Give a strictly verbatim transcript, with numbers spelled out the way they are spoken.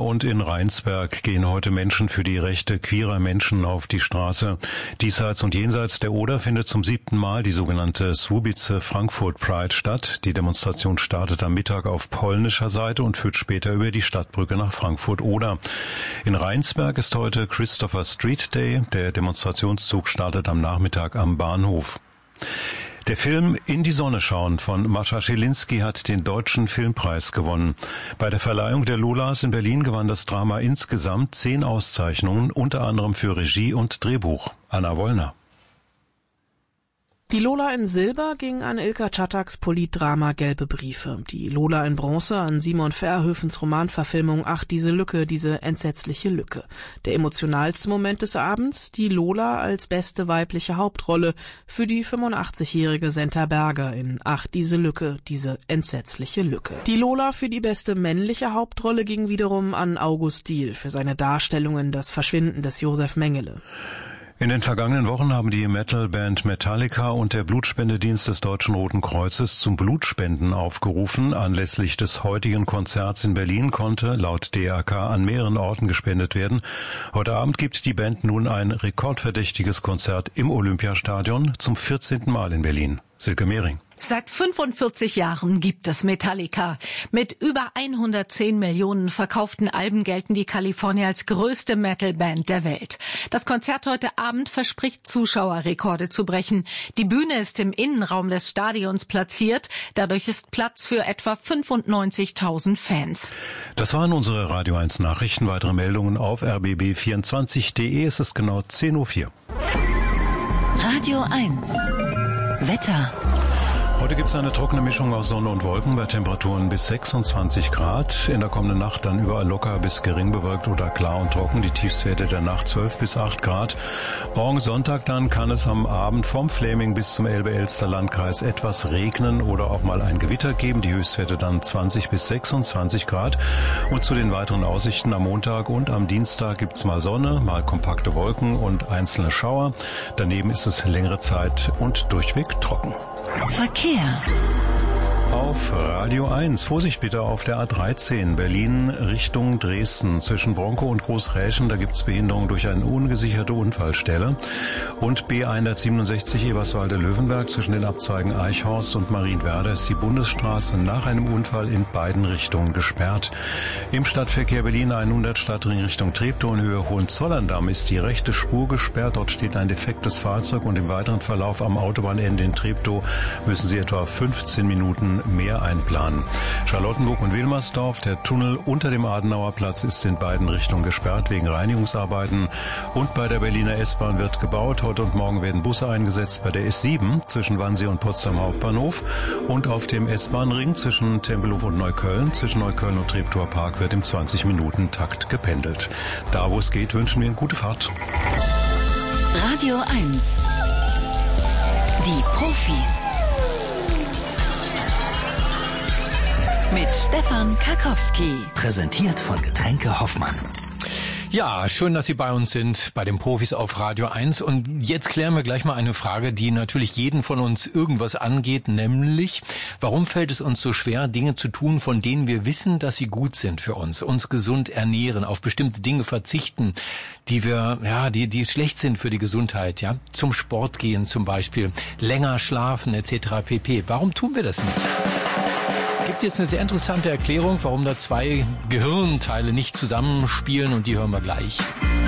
und in Rheinsberg gehen heute Menschen für die Rechte queerer Menschen auf die Straße. Diesseits und jenseits der Oder findet zum siebten Mal die sogenannte Słubice Frankfurt Pride statt. Die Demonstration startet am Mittag auf polnischer Seite und führt später über die Stadtbrücke nach Frankfurt-Oder. In Rheinsberg ist heute Christopher Street Day. Der Demonstrationszug startet am Nachmittag am Bahnhof. Der Film In die Sonne schauen von Mascha Schilinski hat den Deutschen Filmpreis gewonnen. Bei der Verleihung der Lolas in Berlin gewann das Drama insgesamt zehn Auszeichnungen, unter anderem für Regie und Drehbuch. Anna Wollner. Die Lola in Silber ging an Ilka Czattaks Politdrama Gelbe Briefe. Die Lola in Bronze an Simon Verhoevens Romanverfilmung Ach, diese Lücke, diese entsetzliche Lücke. Der emotionalste Moment des Abends, die Lola als beste weibliche Hauptrolle für die fünfundachtzigjährige Senta Berger in Ach, diese Lücke, diese entsetzliche Lücke. Die Lola für die beste männliche Hauptrolle ging wiederum an August Diehl für seine Darstellungen Das Verschwinden des Josef Mengele. In den vergangenen Wochen haben die Metalband Metallica und der Blutspendedienst des Deutschen Roten Kreuzes zum Blutspenden aufgerufen. Anlässlich des heutigen Konzerts in Berlin konnte laut D R K an mehreren Orten gespendet werden. Heute Abend gibt die Band nun ein rekordverdächtiges Konzert im Olympiastadion zum vierzehnten Mal in Berlin. Silke Mehring. Seit fünfundvierzig Jahren gibt es Metallica. Mit über hundertzehn Millionen verkauften Alben gelten die Kalifornier als größte Metalband der Welt. Das Konzert heute Abend verspricht, Zuschauerrekorde zu brechen. Die Bühne ist im Innenraum des Stadions platziert. Dadurch ist Platz für etwa fünfundneunzigtausend Fans. Das waren unsere Radio eins Nachrichten. Weitere Meldungen auf r b b vierundzwanzig punkt d e. Es ist genau zehn Uhr vier. Radio eins. Wetter. Heute gibt es eine trockene Mischung aus Sonne und Wolken bei Temperaturen bis sechsundzwanzig Grad. In der kommenden Nacht dann überall locker bis gering bewölkt oder klar und trocken. Die Tiefstwerte der Nacht zwölf bis acht Grad. Morgen Sonntag dann kann es am Abend vom Fläming bis zum Elbe-Elster-Landkreis etwas regnen oder auch mal ein Gewitter geben. Die Höchstwerte dann zwanzig bis sechsundzwanzig Grad. Und zu den weiteren Aussichten am Montag und am Dienstag gibt's mal Sonne, mal kompakte Wolken und einzelne Schauer. Daneben ist es längere Zeit und durchweg trocken. Verkehr. Auf Radio eins. Vorsicht bitte auf der A dreizehn Berlin Richtung Dresden. Zwischen Bronkow und Großräschen, da gibt's Behinderung durch eine ungesicherte Unfallstelle. Und B hundertsiebenundsechzig Eberswalde-Löwenberg zwischen den Abzweigen Eichhorst und Marienwerder ist die Bundesstraße nach einem Unfall in beiden Richtungen gesperrt. Im Stadtverkehr Berlin hundert Stadtring Richtung Treptow in Höhe Hohenzollern-Damm ist die rechte Spur gesperrt. Dort steht ein defektes Fahrzeug und im weiteren Verlauf am Autobahnende in Treptow müssen Sie etwa fünfzehn Minuten mehr einplanen. Charlottenburg und Wilmersdorf, der Tunnel unter dem Adenauerplatz ist in beiden Richtungen gesperrt wegen Reinigungsarbeiten. Und bei der Berliner S-Bahn wird gebaut. Heute und morgen werden Busse eingesetzt bei der S sieben zwischen Wannsee und Potsdam Hauptbahnhof und auf dem S-Bahn-Ring zwischen Tempelhof und Neukölln. Zwischen Neukölln und Treptower Park wird im zwanzig Minuten Takt gependelt. Da, wo es geht, wünschen wir eine gute Fahrt. Radio eins. Die Profis. Mit Stefan Karkowski. Präsentiert von Getränke Hoffmann. Ja, schön, dass Sie bei uns sind, bei den Profis auf Radio eins. Und jetzt klären wir gleich mal eine Frage, die natürlich jeden von uns irgendwas angeht, nämlich, warum fällt es uns so schwer, Dinge zu tun, von denen wir wissen, dass sie gut sind für uns, uns gesund ernähren, auf bestimmte Dinge verzichten, die wir, ja, die, die schlecht sind für die Gesundheit, ja, zum Sport gehen zum Beispiel, länger schlafen et cetera pp. Warum tun wir das nicht? Gibt jetzt eine sehr interessante Erklärung, warum da zwei Gehirnteile nicht zusammenspielen und die hören wir gleich.